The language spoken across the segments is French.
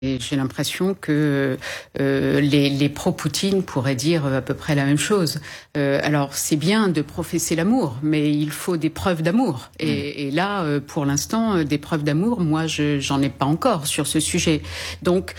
Et j'ai l'impression que les pro-Poutine pourraient dire à peu près la même chose. Alors c'est bien de professer l'amour, mais il faut des preuves d'amour. Et là, pour l'instant, des preuves d'amour, moi, j'en ai pas encore sur ce sujet. Donc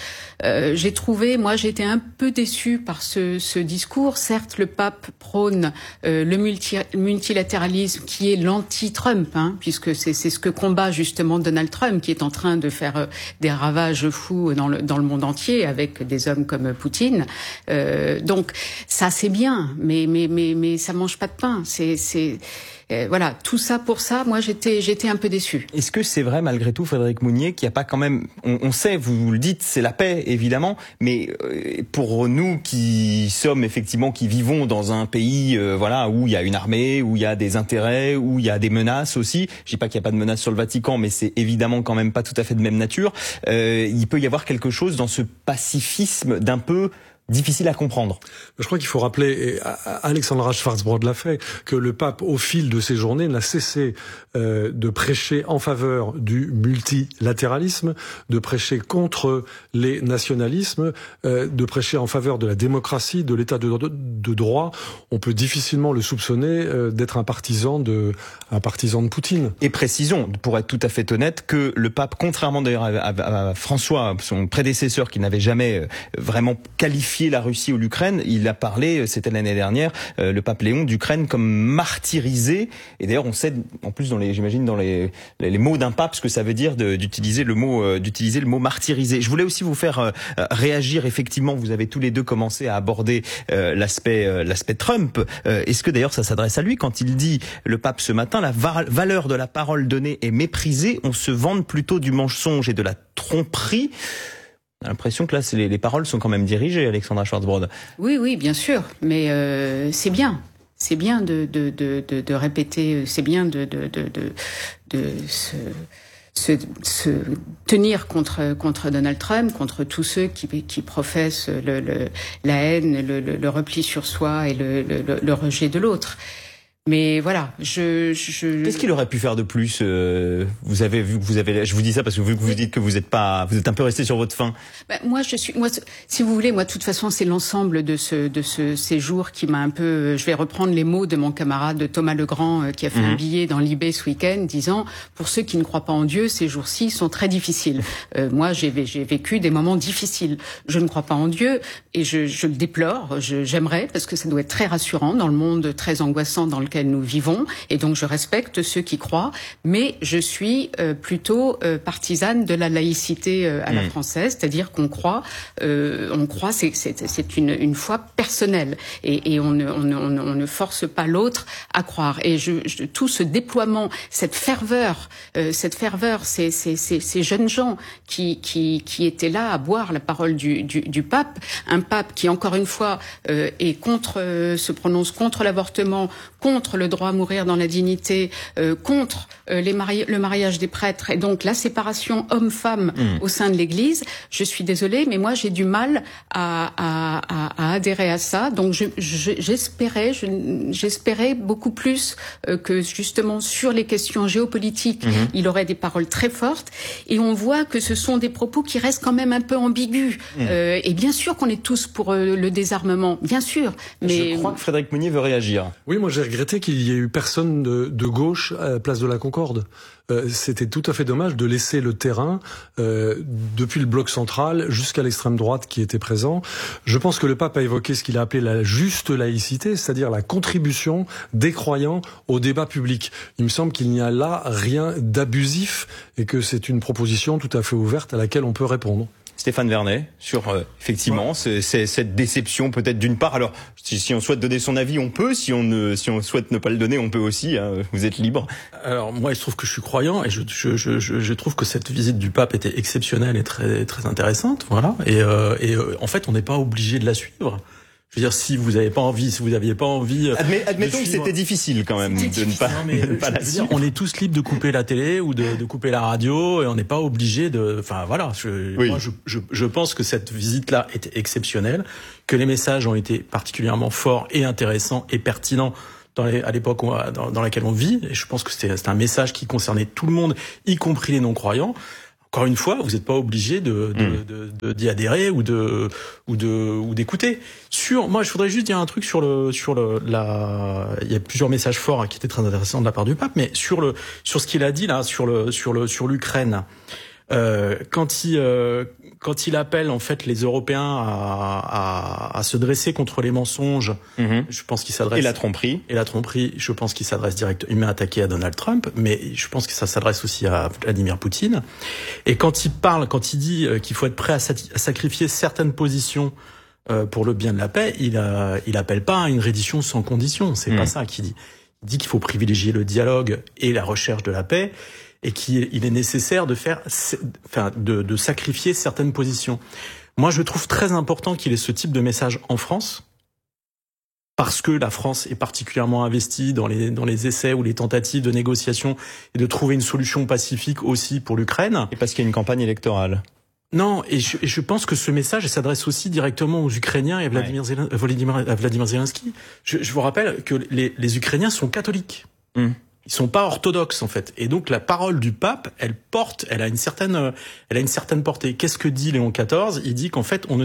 j'étais un peu déçue par ce discours. Certes, le pape prône le multilatéralisme qui est l'anti-Trump, puisque c'est ce que combat justement Donald Trump, qui est en train de faire des ravages fous dans le monde entier avec des hommes comme Poutine. Donc ça c'est bien, mais ça mange pas de pain. Voilà, tout ça pour ça, moi j'étais un peu déçue. Est-ce que c'est vrai malgré tout, Frédéric Mounier, qu'il n'y a pas quand même, on sait, vous le dites, c'est la paix évidemment, mais pour nous qui vivons dans un pays où il y a une armée, où il y a des intérêts, où il y a des menaces aussi, je dis pas qu'il n'y a pas de menaces sur le Vatican, mais c'est évidemment quand même pas tout à fait de même nature, il peut y avoir quelque chose dans ce pacifisme d'un peu difficile à comprendre. Je crois qu'il faut rappeler, et Alexandra Schwarzbrod l'a fait, que le pape, au fil de ses journées, n'a cessé de prêcher en faveur du multilatéralisme, de prêcher contre les nationalismes, de prêcher en faveur de la démocratie, de l'état de droit. On peut difficilement le soupçonner d'être un partisan de Poutine. Et précisons, pour être tout à fait honnête, que le pape, contrairement d'ailleurs à François, son prédécesseur, qui n'avait jamais vraiment qualifié la Russie ou l'Ukraine, il a parlé, c'était l'année dernière, le pape Léon, d'Ukraine comme martyrisée. Et d'ailleurs, on sait, en plus, j'imagine dans les mots d'un pape, ce que ça veut dire d'utiliser le mot martyrisé. Je voulais aussi vous faire réagir. Effectivement, vous avez tous les deux commencé à aborder l'aspect Trump. Est-ce que d'ailleurs ça s'adresse à lui quand il dit, le pape ce matin, la valeur de la parole donnée est méprisée, on se vante plutôt du mensonge et de la tromperie. On a l'impression que là, les paroles sont quand même dirigées, Alexandra Schwarzbrod. Oui, bien sûr, mais c'est bien. C'est bien de répéter, c'est bien de se tenir contre Donald Trump, contre tous ceux qui professent la haine, le repli sur soi et le rejet de l'autre. Mais voilà, Qu'est-ce qu'il aurait pu faire de plus Vous avez vu que je vous dis ça parce que vu que vous dites que vous êtes un peu resté sur votre faim. Moi, si vous voulez, de toute façon, c'est l'ensemble de ce séjour qui m'a un peu. Je vais reprendre les mots de mon camarade Thomas Legrand qui a fait un billet dans Libé ce week-end, disant pour ceux qui ne croient pas en Dieu, ces jours-ci sont très difficiles. Moi, j'ai vécu des moments difficiles. Je ne crois pas en Dieu et je le déplore. J'aimerais parce que ça doit être très rassurant dans le monde très angoissant dans lequel nous vivons, et donc je respecte ceux qui croient, mais je suis plutôt partisane de la laïcité à la française, c'est-à-dire qu'on croit, c'est une foi personnelle, et on ne force pas l'autre à croire. Et tout ce déploiement, cette ferveur, ces jeunes gens qui étaient là à boire la parole du pape, un pape qui encore une fois se prononce contre l'avortement, contre le droit à mourir dans la dignité, contre le mariage des prêtres et donc la séparation homme-femme au sein de l'Église. Je suis désolée, mais moi j'ai du mal à adhérer à ça. Donc j'espérais beaucoup plus que justement sur les questions géopolitiques, il aurait des paroles très fortes. Et on voit que ce sont des propos qui restent quand même un peu ambigus. Et bien sûr qu'on est tous pour le désarmement, bien sûr. Mais je crois que Frédéric Mounier veut réagir. Oui, moi j'ai regretté qu'il y ait eu personne de gauche à la place de la Concorde. C'était tout à fait dommage de laisser le terrain depuis le bloc central jusqu'à l'extrême droite qui était présent. Je pense que le pape a évoqué ce qu'il a appelé la juste laïcité, c'est-à-dire la contribution des croyants au débat public. Il me semble qu'il n'y a là rien d'abusif et que c'est une proposition tout à fait ouverte à laquelle on peut répondre. Stéphane Vernet, sur effectivement c'est cette déception peut-être d'une part. Alors si on souhaite donner son avis, on peut. Si on souhaite ne pas le donner, on peut aussi. Vous êtes libre. Alors moi, il se trouve que je suis croyant et je trouve que cette visite du pape était exceptionnelle et très très intéressante. Voilà. Et en fait, on n'est pas obligé de la suivre. Je veux dire, si vous n'aviez pas envie, admettons que c'était difficile quand même de ne pas la suivre. On est tous libres de couper la télé ou de couper la radio et on n'est pas obligé de. Enfin voilà. Moi, je pense que cette visite-là était exceptionnelle, que les messages ont été particulièrement forts et intéressants et pertinents à l'époque dans laquelle on vit. Et je pense que c'était un message qui concernait tout le monde, y compris les non-croyants. Encore une fois, vous n'êtes pas obligé d'y adhérer ou d'écouter. Moi, je voudrais juste dire un truc il y a plusieurs messages forts qui étaient très intéressants de la part du pape, mais sur ce qu'il a dit là, sur l'Ukraine. Quand il appelle en fait les Européens à se dresser contre les mensonges, je pense qu'il s'adresse et la tromperie, je pense qu'il s'adresse directement, il m'a attaqué à Donald Trump, mais je pense que ça s'adresse aussi à Vladimir Poutine. Et quand il dit qu'il faut être prêt à sacrifier certaines positions pour le bien de la paix, il appelle pas à une reddition sans condition. C'est pas ça qu'il dit. Il dit qu'il faut privilégier le dialogue et la recherche de la paix. Et qu'il est nécessaire de sacrifier certaines positions. Moi, je trouve très important qu'il ait ce type de message en France, parce que la France est particulièrement investie dans les essais ou les tentatives de négociation et de trouver une solution pacifique aussi pour l'Ukraine. Et parce qu'il y a une campagne électorale. Non, et je pense que ce message s'adresse aussi directement aux Ukrainiens et à Vladimir Zelensky. Je vous rappelle que les Ukrainiens sont catholiques. Ils sont pas orthodoxes en fait, et donc la parole du pape, elle a une certaine portée. Qu'est-ce que dit Léon XIV ? Il dit qu'en fait on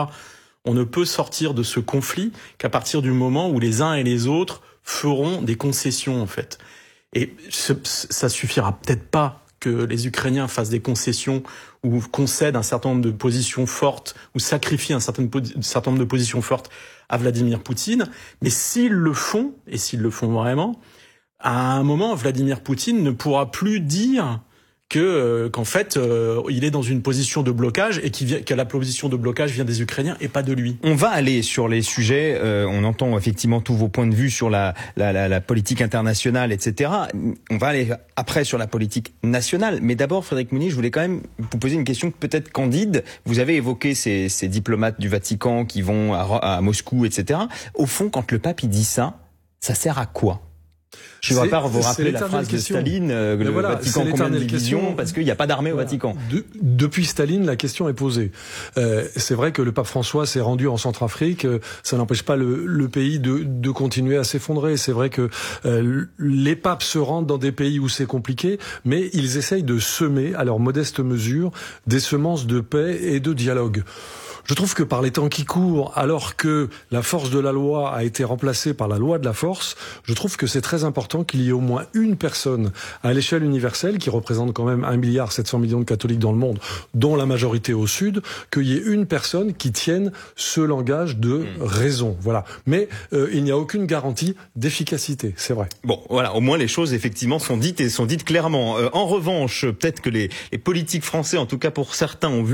ne peut sortir de ce conflit qu'à partir du moment où les uns et les autres feront des concessions en fait. Et ça suffira peut-être pas que les Ukrainiens fassent des concessions ou concèdent un certain nombre de positions fortes ou sacrifient un certain nombre de positions fortes à Vladimir Poutine, mais s'ils le font, et s'ils le font vraiment, à un moment, Vladimir Poutine ne pourra plus dire qu'en fait, il est dans une position de blocage et que la position de blocage vient des Ukrainiens et pas de lui. On va aller sur les sujets, on entend effectivement tous vos points de vue sur la politique internationale, etc. On va aller après sur la politique nationale. Mais d'abord, Frédéric Mounier, je voulais quand même vous poser une question peut-être candide. Vous avez évoqué ces diplomates du Vatican qui vont à Moscou, etc. Au fond, quand le pape il dit ça sert à quoi ? Je ne vais pas vous rappeler la phrase de Staline, le Vatican combien de divisions, parce qu'il n'y a pas d'armée au Vatican. Depuis Staline, la question est posée. C'est vrai que le pape François s'est rendu en Centrafrique, ça n'empêche pas le pays de continuer à s'effondrer. C'est vrai que les papes se rendent dans des pays où c'est compliqué, mais ils essayent de semer, à leur modeste mesure, des semences de paix et de dialogue. Je trouve que par les temps qui courent, alors que la force de la loi a été remplacée par la loi de la force, je trouve que c'est très important qu'il y ait au moins une personne à l'échelle universelle, qui représente quand même 1,7 milliard de catholiques dans le monde, dont la majorité au Sud, qu'il y ait une personne qui tienne ce langage de raison. Voilà. Mais il n'y a aucune garantie d'efficacité, c'est vrai. Bon, voilà, au moins les choses effectivement sont dites clairement. En revanche, peut-être que les politiques français, en tout cas pour certains, ont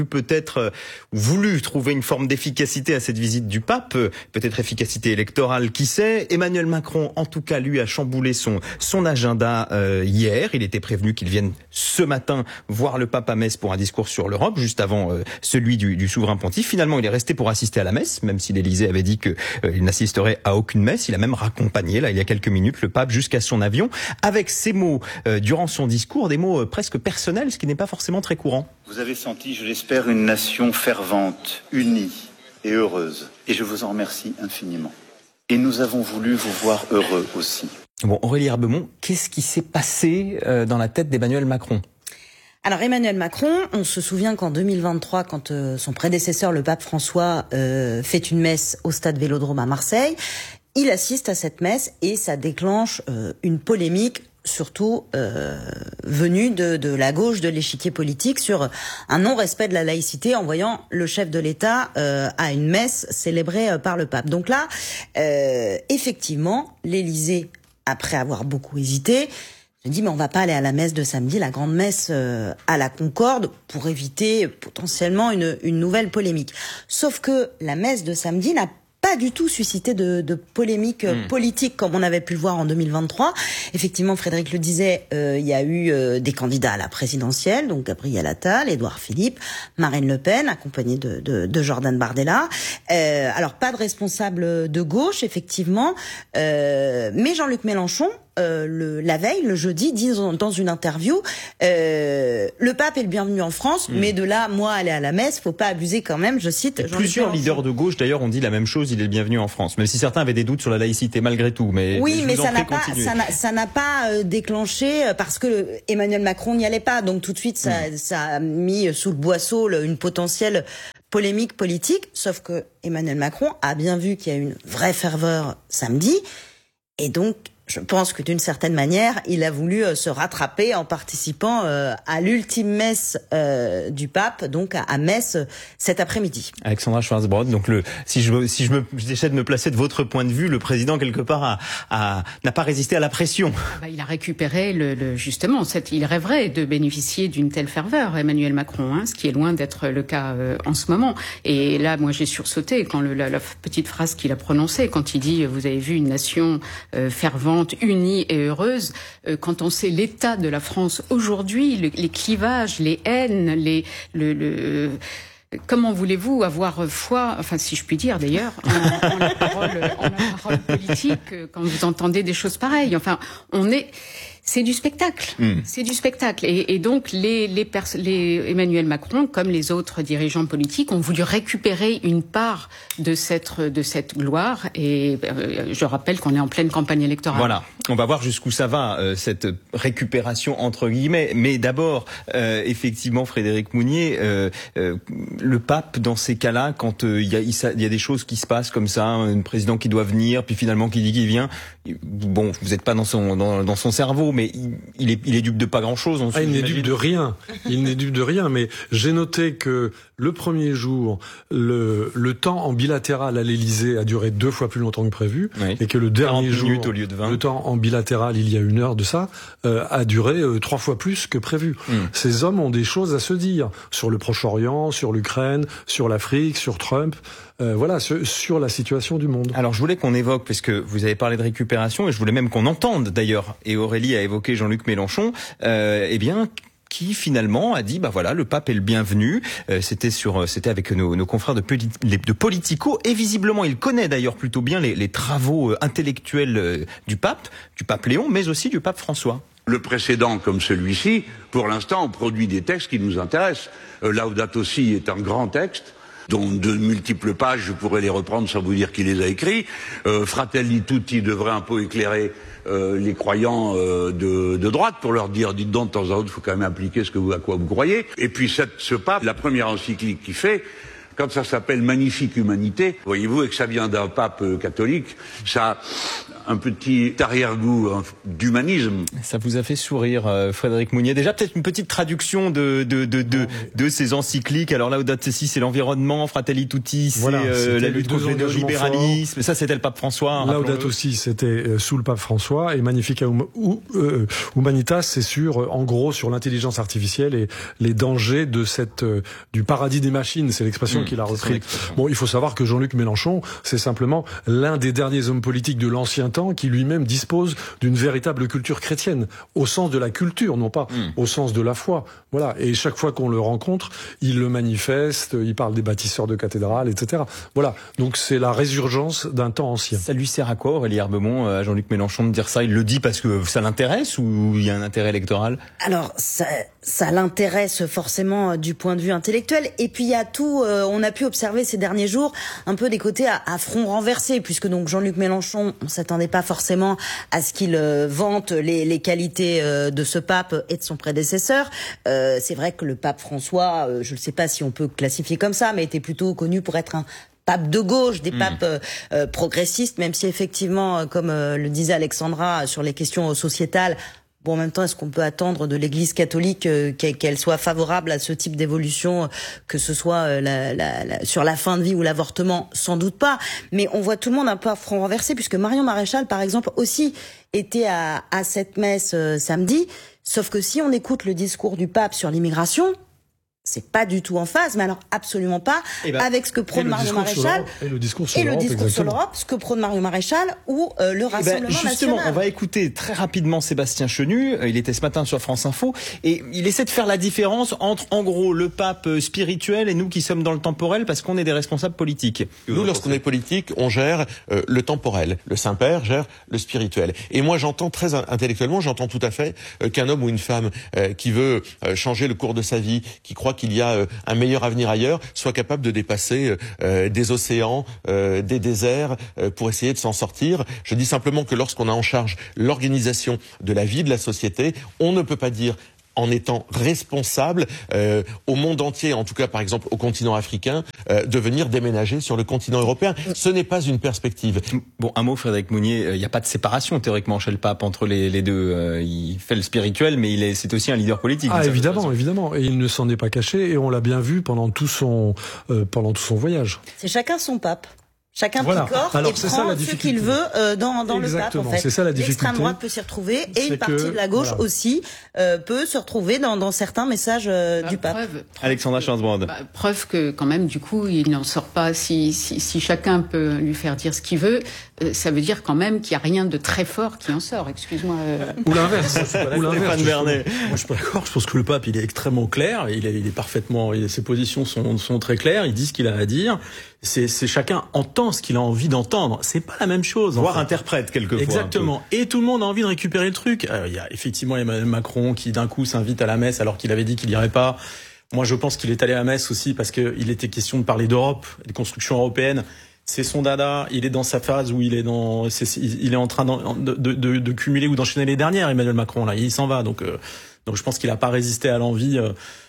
voulu trouver une forme d'efficacité à cette visite du pape, peut-être efficacité électorale, qui sait. Emmanuel Macron, en tout cas, lui, a chamboulé son agenda hier. Il était prévenu qu'il vienne ce matin voir le pape à Metz pour un discours sur l'Europe, juste avant celui du souverain pontife. Finalement, il est resté pour assister à la messe, même si l'Élysée avait dit qu'il n'assisterait à aucune messe. Il a même raccompagné, là, il y a quelques minutes, le pape jusqu'à son avion, avec ces mots durant son discours, des mots presque personnels, ce qui n'est pas forcément très courant. Vous avez senti, je l'espère, une nation fervente, unie et heureuse. Et je vous en remercie infiniment. Et nous avons voulu vous voir heureux aussi. Bon, Aurélie Herbemont, qu'est-ce qui s'est passé dans la tête d'Emmanuel Macron ? Alors Emmanuel Macron, on se souvient qu'en 2023, quand son prédécesseur, le pape François, fait une messe au stade Vélodrome à Marseille, il assiste à cette messe et ça déclenche une polémique, surtout venue de la gauche de l'échiquier politique, sur un non-respect de la laïcité en voyant le chef de l'État à une messe célébrée par le pape. Donc là, effectivement, l'Élysée, après avoir beaucoup hésité, se dit mais on va pas aller à la messe de samedi, la grande messe à la Concorde, pour éviter potentiellement une nouvelle polémique. Sauf que la messe de samedi n'a pas du tout suscité de polémique politique comme on avait pu le voir en 2023. Effectivement, Frédéric le disait, il y a eu des candidats à la présidentielle, donc Gabriel Attal, Édouard Philippe, Marine Le Pen, accompagnée de Jordan Bardella. Alors pas de responsable de gauche, effectivement, mais Jean-Luc Mélenchon la veille, le jeudi, dit dans une interview, le pape est le bienvenu en France, mais de là, moi, aller à la messe, faut pas abuser quand même, je cite. Plusieurs leaders de gauche, d'ailleurs, ont dit la même chose, il est le bienvenu en France, même si certains avaient des doutes sur la laïcité malgré tout. Mais ça n'a pas déclenché parce que Emmanuel Macron n'y allait pas, donc tout de suite, ça a mis sous le boisseau une potentielle polémique politique, sauf que Emmanuel Macron a bien vu qu'il y a une vraie ferveur samedi, et donc je pense que d'une certaine manière, il a voulu se rattraper en participant à l'ultime messe du pape, donc à Metz cet après-midi. Alexandra Schwarzbrod, donc si j'essaie de me placer de votre point de vue, le président quelque part n'a pas résisté à la pression. Il a récupéré justement il rêverait de bénéficier d'une telle ferveur, Emmanuel Macron, ce qui est loin d'être le cas en ce moment. Et là, moi, j'ai sursauté quand la petite phrase qu'il a prononcée, quand il dit vous avez vu une nation fervente, unie et heureuse. Quand on sait l'état de la France aujourd'hui, les clivages, les haines, comment voulez-vous avoir foi, enfin si je puis dire d'ailleurs, en la parole politique quand vous entendez des choses pareilles. Enfin, c'est du spectacle. C'est du spectacle. Et donc, les Emmanuel Macron, comme les autres dirigeants politiques, ont voulu récupérer une part de cette gloire. Et je rappelle qu'on est en pleine campagne électorale. Voilà. On va voir jusqu'où ça va, cette récupération, entre guillemets. Mais d'abord, effectivement, Frédéric Mounier, le pape, dans ces cas-là, quand il y a des choses qui se passent comme ça, un président qui doit venir, puis finalement qui dit qu'il vient, bon, vous n'êtes pas dans son cerveau, mais il est dupe de pas grand-chose. Il n'est dupe de rien. Il n'est dupe de rien. Mais j'ai noté que le premier jour, le temps en bilatéral à l'Élysée a duré 2 fois plus longtemps que prévu, et que le dernier jour, au lieu de 20. Le temps en bilatéral, il y a 1 heure de ça, a duré 3 fois plus que prévu. Ces hommes ont des choses à se dire sur le Proche-Orient, sur l'Ukraine, sur l'Afrique, sur Trump. Voilà, sur la situation du monde. Alors je voulais qu'on évoque, parce que vous avez parlé de récupération, et je voulais même qu'on entende d'ailleurs, et Aurélie a évoqué Jean-Luc Mélenchon, qui finalement a dit voilà, le pape est le bienvenu. C'était avec nos confrères de Politico, et visiblement il connaît d'ailleurs plutôt bien les travaux intellectuels du pape Léon, mais aussi du pape François. Le précédent comme celui-ci, pour l'instant, on produit des textes qui nous intéressent. Laudato Si est un grand texte dont de multiples pages, je pourrais les reprendre sans vous dire qui les a écrits. Fratelli Tutti devrait un peu éclairer les croyants de droite pour leur dire, dites donc, de temps en temps, il faut quand même appliquer à quoi vous croyez. Et puis ce pape, la première encyclique qu'il fait, quand ça s'appelle Magnifique Humanité, voyez-vous, et que ça vient d'un pape catholique, ça a un petit arrière-goût d'humanisme. Ça vous a fait sourire, Frédéric Mounier. Déjà, peut-être une petite traduction de ces encycliques. Alors Laudato Si, c'est l'environnement, Fratelli Tutti, c'est la lutte contre le néolibéralisme. Ça, c'était le pape François. Laudato Si, c'était sous le pape François, et Magnifica Humanitas, c'est en gros, sur l'intelligence artificielle et les dangers du paradis des machines. C'est l'expression qu'il a repris. Bon, il faut savoir que Jean-Luc Mélenchon, c'est simplement l'un des derniers hommes politiques de l'ancien temps qui lui-même dispose d'une véritable culture chrétienne, au sens de la culture, non pas au sens de la foi. Voilà. Et chaque fois qu'on le rencontre, il le manifeste, il parle des bâtisseurs de cathédrales, etc. Voilà. Donc c'est la résurgence d'un temps ancien. Ça lui sert à quoi, Aurélie Herbemont, à Jean-Luc Mélenchon, de dire ça? Il le dit parce que ça l'intéresse, ou il y a un intérêt électoral? Alors, ça l'intéresse forcément du point de vue intellectuel. Et puis il y a tout, on a pu observer ces derniers jours un peu des côtés à front renversé, puisque donc Jean-Luc Mélenchon, on s'attendait pas forcément à ce qu'il vante les qualités de ce pape et de son prédécesseur. C'est vrai que le pape François, je ne sais pas si on peut classifier comme ça, mais était plutôt connu pour être un pape de gauche, des papes progressistes, même si effectivement, comme le disait Alexandra, sur les questions sociétales, bon, en même temps, est-ce qu'on peut attendre de l'Église catholique qu'elle soit favorable à ce type d'évolution, que ce soit sur la fin de vie ou l'avortement? Sans doute pas. Mais on voit tout le monde un peu à front renversé, puisque Marion Maréchal, par exemple, aussi était à cette messe samedi. Sauf que si on écoute le discours du pape sur l'immigration, c'est pas du tout en phase, mais alors absolument pas avec ce que prône Marion Maréchal et le discours sur l'Europe, ce que prône Marion Maréchal ou le Rassemblement justement, national. on va écouter très rapidement Sébastien Chenu. Il était ce matin sur France Info et il essaie de faire la différence entre, en gros, le pape spirituel et nous qui sommes dans le temporel parce qu'on est des responsables politiques. Nous, lorsqu'on est politique, on gère le temporel. Le Saint-Père gère le spirituel. Et moi, j'entends très intellectuellement, j'entends tout à fait qu'un homme ou une femme qui veut changer le cours de sa vie, qui croit qu'il y a un meilleur avenir ailleurs, soit capable de dépasser des océans, des déserts, pour essayer de s'en sortir. Je dis simplement que lorsqu'on a en charge l'organisation de la vie de la société, on ne peut pas dire en étant responsable au monde entier, en tout cas par exemple au continent africain, de venir déménager sur le continent européen. Ce n'est pas une perspective. Bon, un mot, Frédéric Mounier, il n'y a pas de séparation théoriquement chez le pape entre les deux. Il fait le spirituel, mais c'est aussi un leader politique. Ah, évidemment. Et il ne s'en est pas caché, et on l'a bien vu pendant tout son voyage. C'est chacun son pape. Chacun voilà. picore Alors, et prend ce qu'il veut dans le pape, en fait. C'est ça la difficulté. L'extrême droite peut s'y retrouver et une partie de la gauche aussi peut se retrouver dans certains messages du pape. Alexandra Schwarzbrand. Preuve que quand même, du coup, il n'en sort pas. Si chacun peut lui faire dire ce qu'il veut, ça veut dire quand même qu'il n'y a rien de très fort qui en sort. Excuse-moi. Ou l'inverse. Stéphane Vernet. Moi, je suis pas d'accord. Je pense que le pape, il est extrêmement clair. Il est parfaitement. Ses positions sont très claires. Il dit ce qu'il a à dire. C'est chacun entend ce qu'il a envie d'entendre. C'est pas la même chose. Voire interprète quelquefois. Exactement. Et tout le monde a envie de récupérer le truc. Il y a effectivement Emmanuel Macron qui d'un coup s'invite à la messe alors qu'il avait dit qu'il irait pas. Moi, je pense qu'il est allé à la messe aussi parce qu'il était question de parler d'Europe, des constructions européennes. C'est son dada. Il est dans sa phase où il est en train de cumuler ou d'enchaîner les dernières. Emmanuel Macron là, il s'en va. Donc je pense qu'il a pas résisté à l'envie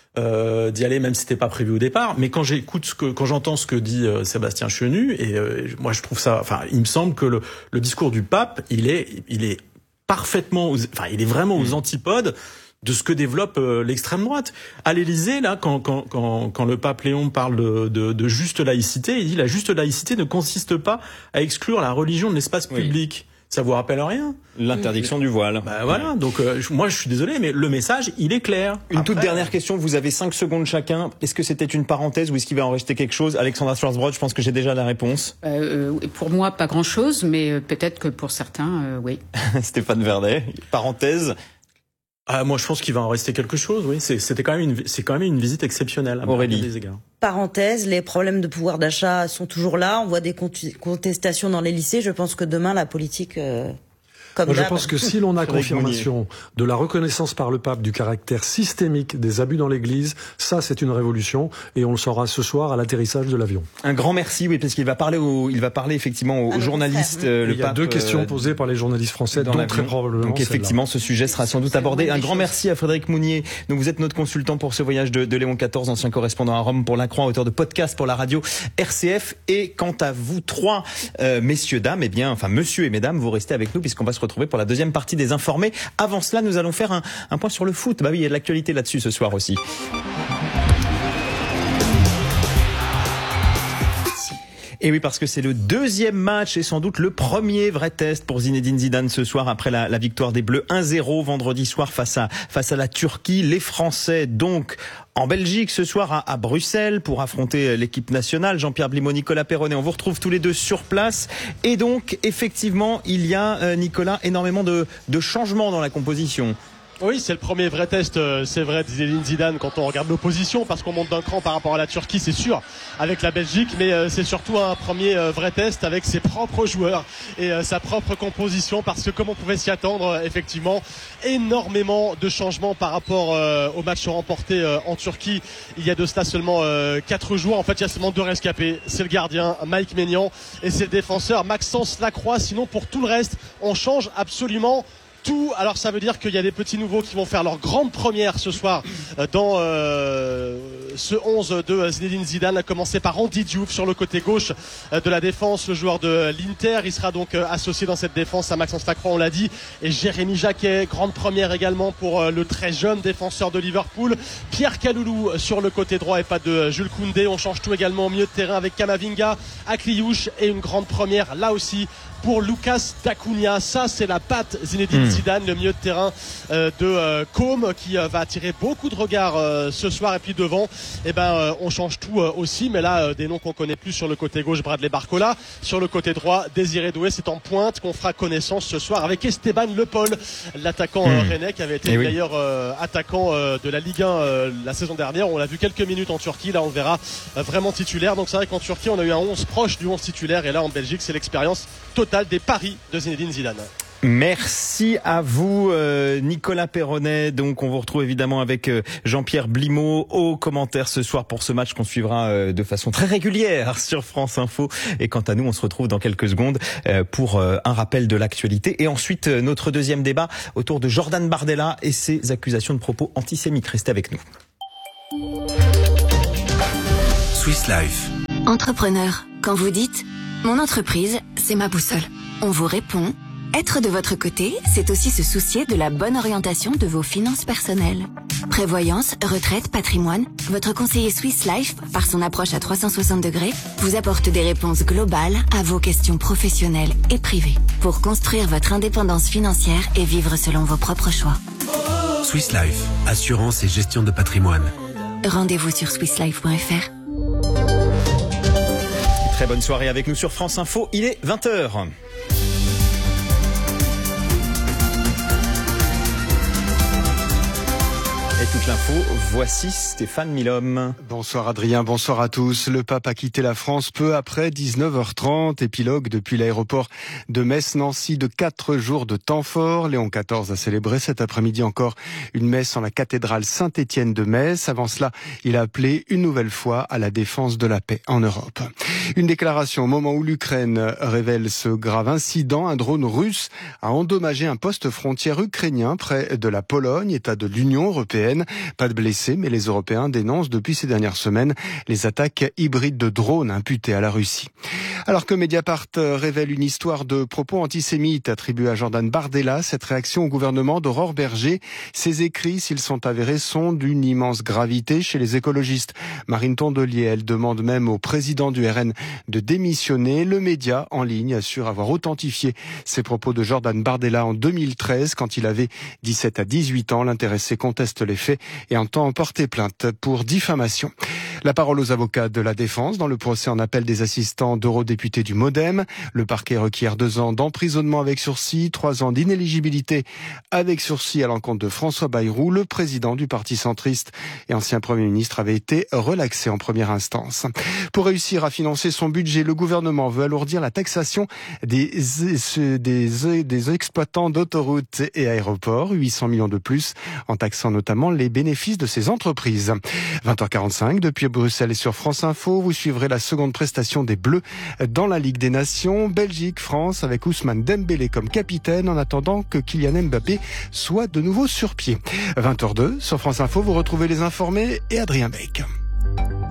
d'y aller, même si c'était pas prévu au départ. Mais quand j'entends ce que dit Sébastien Chenu, et moi je trouve ça, enfin, il me semble que le discours du pape, il est parfaitement, il est vraiment aux antipodes de ce que développe l'extrême droite. À l'Élysée, là, quand le pape Léon parle de juste laïcité, il dit la juste laïcité ne consiste pas à exclure la religion de l'espace public. Ça vous rappelle rien? L'interdiction du voile. Voilà. Donc moi je suis désolé, mais le message il est clair. Une toute dernière question. Vous avez 5 secondes chacun. Est-ce que c'était une parenthèse ou est-ce qu'il va en rester quelque chose? Alexandra Schwarzbrand, je pense que j'ai déjà la réponse. Pour moi, pas grand-chose, mais peut-être que pour certains, oui. Stéphane Vernet, parenthèse. Moi, je pense qu'il va en rester quelque chose. Oui, c'est quand même une visite exceptionnelle. Aurélie. Des égards. Parenthèse, les problèmes de pouvoir d'achat sont toujours là. On voit des contestations dans les lycées. Je pense que demain, la politique, Moi, je pense que si l'on a confirmation de la reconnaissance par le pape du caractère systémique des abus dans l'Église, ça, c'est une révolution, et on le saura ce soir à l'atterrissage de l'avion. Un grand merci, oui, parce qu'il va parler effectivement aux journalistes. Il y a 2 questions posées par les journalistes français, dont très probablement. Donc effectivement, ce sujet sera sans doute abordé. Un grand merci à Frédéric Mounier. Donc vous êtes notre consultant pour ce voyage de Léon XIV, ancien correspondant à Rome pour La Croix, auteur de podcast pour la radio RCF. Et quant à vous 3, messieurs, dames, monsieur et mesdames, vous restez avec nous puisqu'on va se retrouver pour la deuxième partie des Informés. Avant cela, nous allons faire un point sur le foot. Bah oui, il y a de l'actualité là-dessus ce soir aussi. Et oui, parce que c'est le deuxième match et sans doute le premier vrai test pour Zinedine Zidane ce soir après la victoire des Bleus 1-0 vendredi soir face à la Turquie. Les Français donc en Belgique ce soir à Bruxelles pour affronter l'équipe nationale. Jean-Pierre Blimaud, Nicolas Perronnet, on vous retrouve tous les deux sur place. Et donc effectivement, il y a, Nicolas, énormément de changements dans la composition. Oui, c'est le premier vrai test, c'est vrai, de Zinedine Zidane quand on regarde l'opposition, parce qu'on monte d'un cran par rapport à la Turquie, c'est sûr, avec la Belgique, mais c'est surtout un premier vrai test avec ses propres joueurs et sa propre composition, parce que comme on pouvait s'y attendre, effectivement, énormément de changements par rapport au match remporté en Turquie. Il y a de cela seulement 4 jours. En fait, il y a seulement 2 rescapés. C'est le gardien Mike Maignan et c'est le défenseur Maxence Lacroix. Sinon, pour tout le reste, on change absolument tout. Alors ça veut dire qu'il y a des petits nouveaux qui vont faire leur grande première ce soir dans ce 11 de Zinedine Zidane, à commencer par Andy Diouf sur le côté gauche de la défense, le joueur de l'Inter. Il sera donc associé dans cette défense à Maxence Lacroix, on l'a dit, et Jérémy Jacquet, grande première également pour le très jeune défenseur de Liverpool. Pierre Kaloulou sur le côté droit et pas de Jules Koundé. On change tout également au milieu de terrain avec Kamavinga, Akliouche, et une grande première là aussi pour Lucas Dacunia. Ça, c'est la patte Zinedine Zidane. Zidane, le milieu de terrain de Côme, qui va attirer beaucoup de regards ce soir. Et puis devant, on change tout aussi, mais là des noms qu'on connaît plus. Sur le côté gauche, Bradley Barcola, sur le côté droit, Désiré Doué. C'est en pointe qu'on fera connaissance ce soir avec Esteban Le Paul, l'attaquant rennais, qui avait été d'ailleurs attaquant de la Ligue 1 la saison dernière. On l'a vu quelques minutes en Turquie, là on le verra vraiment titulaire. Donc c'est vrai qu'en Turquie on a eu un 11 proche du 11 titulaire, et là en Belgique c'est l'expérience totale des paris de Zinedine Zidane. Merci à vous Nicolas Perronnet. Donc on vous retrouve évidemment avec Jean-Pierre Blimaud aux commentaires ce soir pour ce match qu'on suivra de façon très régulière sur France Info. Et quant à nous, on se retrouve dans quelques secondes pour un rappel de l'actualité. Et ensuite notre deuxième débat autour de Jordan Bardella et ses accusations de propos antisémites. Restez avec nous. Swiss Life. Entrepreneur, quand vous dites « Mon entreprise, c'est ma boussole », on vous répond « Être de votre côté, c'est aussi se soucier de la bonne orientation de vos finances personnelles. Prévoyance, retraite, patrimoine, votre conseiller Swiss Life, par son approche à 360 degrés, vous apporte des réponses globales à vos questions professionnelles et privées pour construire votre indépendance financière et vivre selon vos propres choix. Swiss Life, assurance et gestion de patrimoine. Rendez-vous sur swisslife.fr. Très bonne soirée avec nous sur France Info, il est 20h. Et toute l'info, voici Stéphane Milhomme. Bonsoir Adrien, bonsoir à tous. Le pape a quitté la France peu après 19h30. Épilogue depuis l'aéroport de Metz-Nancy de 4 jours de temps fort. Léon XIV a célébré cet après-midi encore une messe en la cathédrale Saint-Étienne de Metz. Avant cela, il a appelé une nouvelle fois à la défense de la paix en Europe. Une déclaration au moment où l'Ukraine révèle ce grave incident. Un drone russe a endommagé un poste frontière ukrainien près de la Pologne, État de l'Union européenne. Pas de blessés, mais les Européens dénoncent depuis ces dernières semaines les attaques hybrides de drones imputées à la Russie. Alors que Mediapart révèle une histoire de propos antisémites attribués à Jordan Bardella, cette réaction au gouvernement d'Aurore Berger, ces écrits, s'ils sont avérés, sont d'une immense gravité chez les écologistes. Marine Tondelier, elle demande même au président du RN de démissionner. Le média en ligne assure avoir authentifié ces propos de Jordan Bardella en 2013 quand il avait 17 à 18 ans. L'intéressé conteste les faits et entend porter plainte pour diffamation. La parole aux avocats de la défense dans le procès en appel des assistants d'eurodéputés du MoDem. Le parquet requiert 2 ans d'emprisonnement avec sursis, 3 ans d'inéligibilité avec sursis à l'encontre de François Bayrou. Le président du parti centriste et ancien Premier ministre avait été relaxé en première instance. Pour réussir à financer son budget, le gouvernement veut alourdir la taxation des exploitants d'autoroutes et aéroports, 800 millions de plus, en taxant notamment les bénéfices de ces entreprises. 20h45, depuis Bruxelles et sur France Info, vous suivrez la seconde prestation des Bleus dans la Ligue des Nations. Belgique-France avec Ousmane Dembélé comme capitaine en attendant que Kylian Mbappé soit de nouveau sur pied. 20h02, sur France Info, vous retrouvez les informés et Adrien Beck.